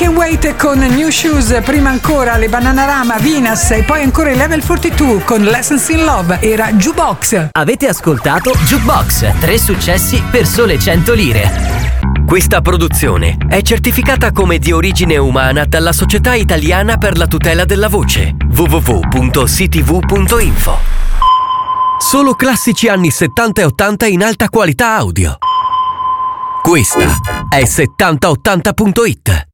Can Wait con New Shoes, prima ancora le Bananarama, Venus e poi ancora i Level 42 con Lessons in Love. Era Jukebox. Avete ascoltato Jukebox, 3 successi per sole 100 lire. Questa produzione è certificata come di origine umana dalla Società Italiana per la tutela della voce, www.ctv.info. Solo classici anni 70 e 80 in alta qualità audio. Questa è 7080.it.